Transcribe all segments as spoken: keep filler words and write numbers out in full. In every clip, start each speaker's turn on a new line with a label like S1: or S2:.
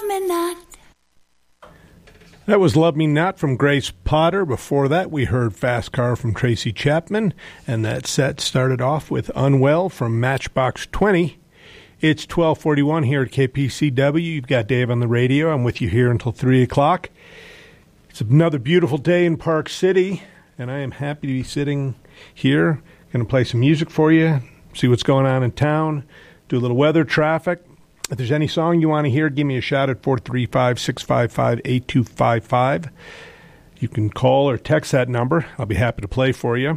S1: Me Not.
S2: That was Love Me Not from Grace Potter. Before that, we heard Fast Car from Tracy Chapman, and that set started off with Unwell from Matchbox twenty. It's twelve forty-one here at K P C W. You've got Dave on the radio. I'm with you here until three o'clock. It's another beautiful day in Park City, and I am happy to be sitting here. Going to play some music for you, see what's going on in town, do a little weather, traffic. If there's any song you want to hear, give me a shout at four three five, six five five, eight two five five. You can call or text that number. I'll be happy to play for you.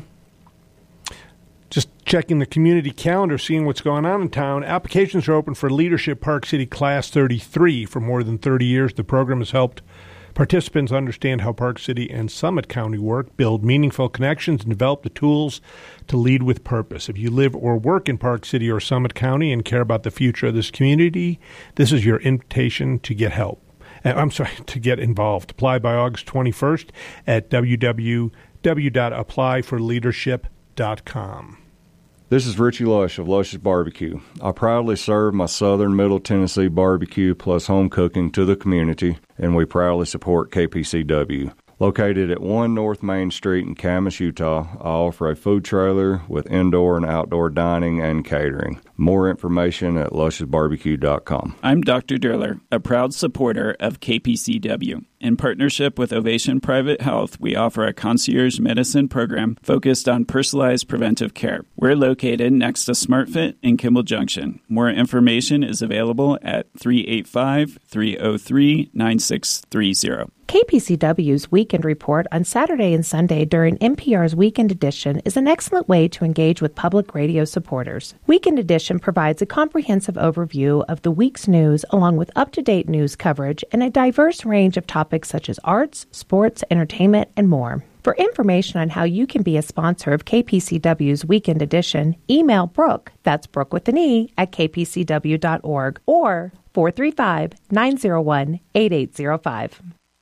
S2: Just checking the community calendar, seeing what's going on in town. Applications are open for Leadership Park City Class thirty-three. For more than thirty years, the program has helped participants understand how Park City and Summit County work, build meaningful connections, and develop the tools to lead with purpose. If you live or work in Park City or Summit County and care about the future of this community, this is your invitation to get help. Uh, I'm sorry, to get involved. Apply by August twenty-first at w w w dot apply for leadership dot com.
S3: This is Richie Lush of Lush's Barbecue. I proudly serve my Southern Middle Tennessee barbecue plus home cooking to the community, and we proudly support K P C W. Located at one North Main Street in Camas, Utah, I offer a food trailer with indoor and outdoor dining and catering. More information at lushes barbecue dot com.
S4: I'm Doctor Durler, a proud supporter of K P C W. In partnership with Ovation Private Health, we offer a concierge medicine program focused on personalized preventive care. We're located next to SmartFit in Kimball Junction. More information is available at three eight five, three oh three, nine six three zero.
S5: K P C W's Weekend Report on Saturday and Sunday during N P R's Weekend Edition is an excellent way to engage with public radio supporters. Weekend Edition provides a comprehensive overview of the week's news along with up-to-date news coverage and a diverse range of topics such as arts, sports, entertainment, and more. For information on how you can be a sponsor of K P C W's Weekend Edition, email Brooke, that's Brooke with an E, at k p c w dot org or four three five, nine oh one, eight eight oh five.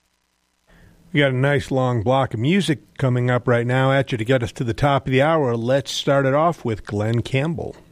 S2: We got a nice long block of music coming up right now at you to get us to the top of the hour. Let's start it off with Glenn Campbell.